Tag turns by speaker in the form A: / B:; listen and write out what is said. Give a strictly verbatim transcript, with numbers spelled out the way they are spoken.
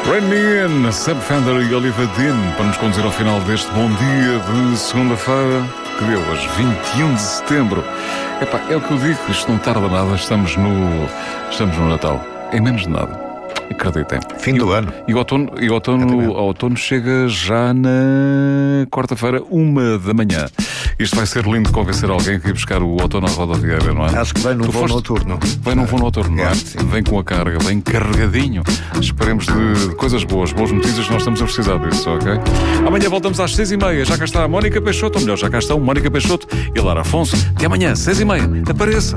A: Rain Me In, Seb Fender e Oliver Dean, para nos conduzir ao final deste bom dia de segunda-feira, que deu hoje, vinte e um de setembro. Epá, é o que eu digo, isto não tarda nada, estamos no, estamos no Natal, em menos de nada. Acreditem.
B: Fim do
A: e,
B: ano.
A: E o outono, e o outono, o outono chega já na quarta-feira, uma da manhã. Isto vai ser lindo convencer alguém que ir buscar o outono à rodoviária, não é?
B: Acho que vem num voo noturno.
A: Vem num voo noturno, não é?
B: É, sim.
A: Vem com a carga, vem carregadinho. Esperemos de, de coisas boas, boas notícias, nós estamos a precisar disso, ok? Amanhã voltamos às seis e meia. Já cá está a Mónica Peixoto, ou melhor, já cá estão Mónica Peixoto e Lara Afonso. Até amanhã, seis e meia. Apareça!